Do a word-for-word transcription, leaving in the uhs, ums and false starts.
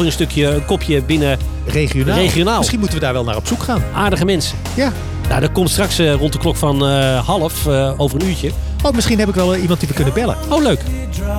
weer een stukje, een kopje binnen Regionaal. regionaal. Misschien moeten we daar wel naar op zoek gaan. Aardige mensen. Ja. Nou, dat komt straks uh, rond de klok van uh, half, uh, over een uurtje. Oh, misschien heb ik wel uh, iemand die we kunnen bellen. Oh, leuk.